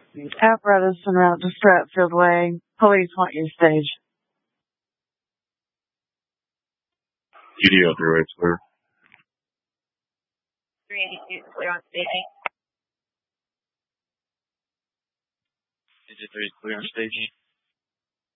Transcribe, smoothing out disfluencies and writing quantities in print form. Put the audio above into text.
Apparatus en route to Stratfield Way. Police want you stage. GDO 3 clear. 382 clear on staging. Digit 3 clear on staging.